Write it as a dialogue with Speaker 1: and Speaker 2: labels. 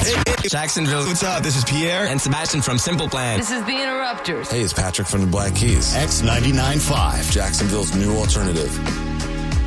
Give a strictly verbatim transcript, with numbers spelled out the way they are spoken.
Speaker 1: Hey, hey, Jacksonville. What's up? This is Pierre and Sebastian from Simple Plan.
Speaker 2: This is The Interrupters.
Speaker 3: Hey, it's Patrick from the Black Keys.
Speaker 4: X ninety-nine point five.
Speaker 3: Jacksonville's new alternative.